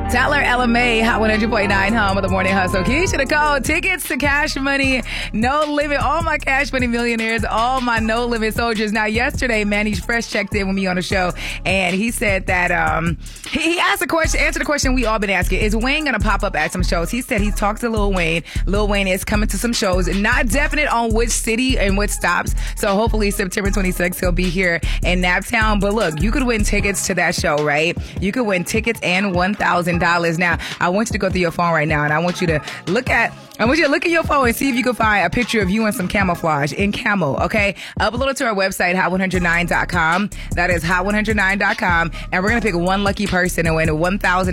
Tyler LMA, Hot 100.9, home of the Morning Hustle. Keisha the code. Tickets to Cash Money, No Limit. All my Cash Money millionaires, all my No Limit soldiers. Now, yesterday, Manny Fresh checked in with me on the show, and he said that he asked a question, answered the question we all been asking. Is Wayne going to pop up at some shows? He said he talked to Lil Wayne. Lil Wayne is coming to some shows. Not definite on which city and which stops. So hopefully September 26th, he'll be here in Naptown. But look, you could win tickets to that show, right? You could win tickets and $1,000. Now, I want you to go through your phone right now, and I want you to look at your phone and see if you can find a picture of you in some camouflage, in camo, okay? Upload it to our website, hot109.com. That is hot109.com. And we're going to pick one lucky person and win $1,000.